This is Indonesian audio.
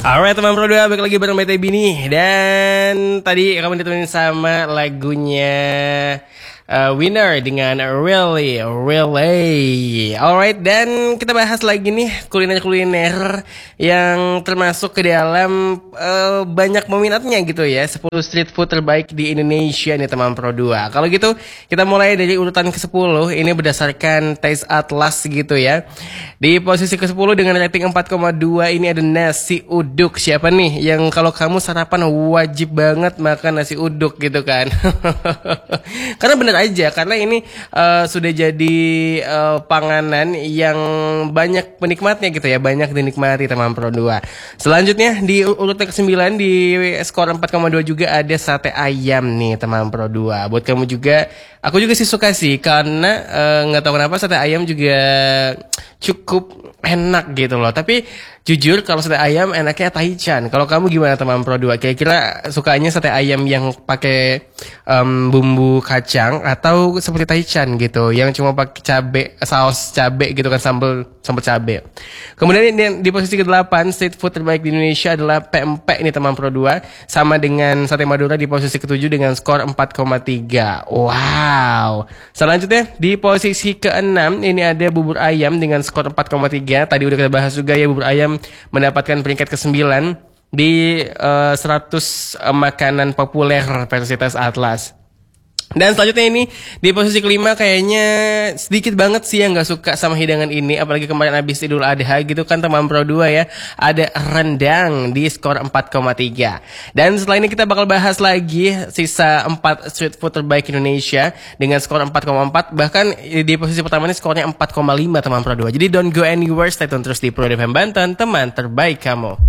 Alright teman Pro 2, balik lagi bareng BTB nih. Dan tadi kamu ditemenin sama lagunya Winner dengan Really. Alright, dan kita bahas lagi nih kuliner-kuliner yang termasuk ke dalam banyak peminatnya gitu ya, 10 street food terbaik di Indonesia nih teman Pro 2. Kalau gitu kita mulai dari urutan ke-10. Ini berdasarkan Taste Atlas gitu ya. Di posisi ke-10 dengan rating 4,2 ini ada nasi uduk. Siapa nih yang kalau kamu sarapan wajib banget makan nasi uduk gitu kan? Karena bener aja, karena ini sudah jadi panganan yang banyak penikmatnya gitu ya, banyak dinikmati teman Pro 2. Selanjutnya di urutan ke-9 di skor 4,2 juga ada sate ayam nih teman Pro 2. Buat kamu juga, aku juga sih suka sih, karena nggak tahu kenapa sate ayam juga cukup enak gitu loh. Tapi jujur kalau sate ayam enaknya Taichan. Kalau kamu gimana teman Pro 2? Kira-kira sukanya sate ayam yang pakai bumbu kacang atau seperti Taichan gitu, yang cuma pakai cabe, saus cabe gitu kan, sambal cabe. Kemudian di posisi ke-8 street food terbaik di Indonesia adalah pempek nih teman Pro 2, sama dengan sate Madura di posisi ke-7 dengan skor 4,3. Wow. Selanjutnya di posisi ke-6 ini ada bubur ayam dengan skor 4,3. Tadi udah kita bahas juga ya, bubur ayam mendapatkan peringkat ke-9 di 100 makanan populer versi Taste Atlas. Dan selanjutnya ini di posisi ke-5 kayaknya sedikit banget sih yang gak suka sama hidangan ini, apalagi kemarin habis Idul Adha gitu kan teman Pro 2 ya. Ada rendang di skor 4,3. Dan setelah ini kita bakal bahas lagi sisa 4 street food terbaik Indonesia dengan skor 4,4. Bahkan di posisi pertama ini skornya 4,5 teman Pro 2. Jadi don't go anywhere, stay tune terus di Pro FM Banten, teman terbaik kamu.